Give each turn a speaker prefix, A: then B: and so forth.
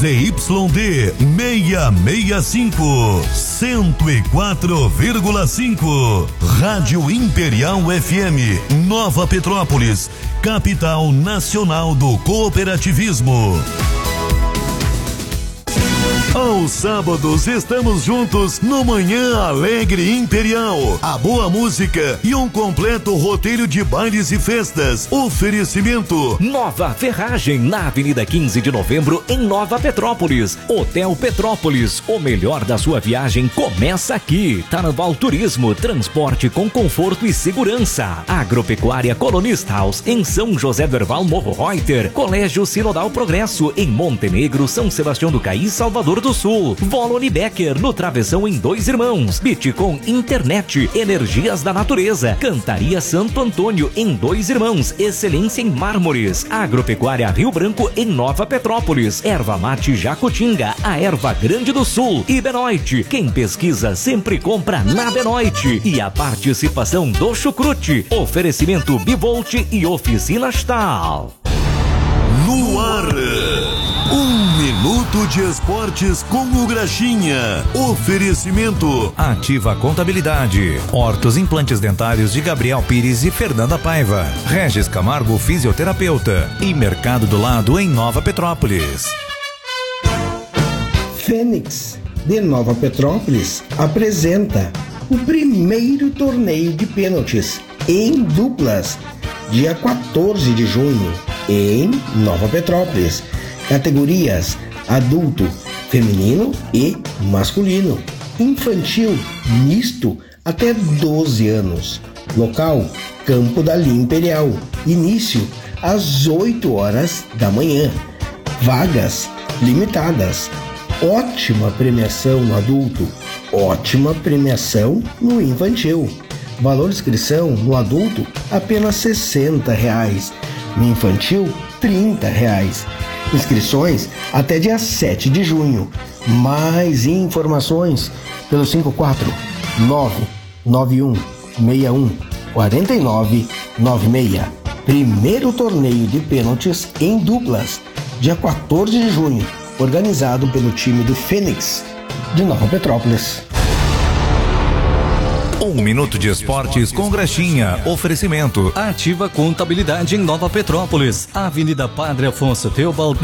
A: ZYD 665, 104,5. Rádio Imperial FM, Nova Petrópolis, capital nacional do cooperativismo. Aos sábados estamos juntos no Manhã Alegre Imperial. A boa música e um completo roteiro de bailes e festas. Oferecimento
B: Nova Ferragem, na Avenida 15 de Novembro, em Nova Petrópolis. Hotel Petrópolis, o melhor da sua viagem começa aqui. Tarval Turismo, transporte com conforto e segurança. Agropecuária Colonista House, em São José do Herval, Morro Reuter. Colégio Sinodal Progresso, em Montenegro, São Sebastião do Caí, Salvador do Sul. Volone Becker, no Travessão, em Dois Irmãos. Bitcom Internet, Energias da Natureza. Cantaria Santo Antônio, em Dois Irmãos. Excelência em mármores. Agropecuária Rio Branco, em Nova Petrópolis. Erva Mate Jacutinga, a erva grande do sul. E Benoit, quem pesquisa sempre compra na Benoit. E a participação do Chucrute. Oferecimento Bivolt e Oficina Stahl.
A: No ar, 1 minuto de esportes com o Graxinha. Oferecimento
C: Ativa Contabilidade, Hortos Implantes Dentários de Gabriel Pires e Fernanda Paiva, Regis Camargo Fisioterapeuta e Mercado do Lado, em Nova Petrópolis.
D: Fênix de Nova Petrópolis apresenta o primeiro torneio de pênaltis em duplas, dia 14 de junho, em Nova Petrópolis. Categorias adulto, feminino e masculino. Infantil, misto, até 12 anos. Local, Campo da Linha Imperial. Início, às 8 horas da manhã. Vagas limitadas. Ótima premiação no adulto, ótima premiação no infantil. Valor de inscrição no adulto, apenas R$60. No infantil, R$30. Inscrições até dia 7 de junho. Mais informações pelo 54991614996. Primeiro torneio de pênaltis em duplas, dia 14 de junho, organizado pelo time do Fênix de Nova Petrópolis.
C: 1 minuto de esportes com Graxinha. Oferecimento
E: Ativa Contabilidade, em Nova Petrópolis. Avenida Padre Afonso Teobaldo,